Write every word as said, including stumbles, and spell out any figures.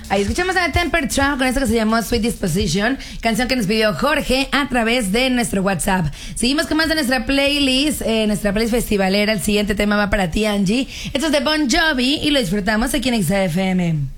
Ahí escuchamos a Temper Trap con esto que se llamó Sweet Disposition, canción que nos pidió Jorge a través de nuestro WhatsApp. Seguimos con más de nuestra playlist, eh, nuestra playlist festivalera. El siguiente tema va para ti, Angie. Esto es de Bon Jovi y lo disfrutamos aquí en X F M.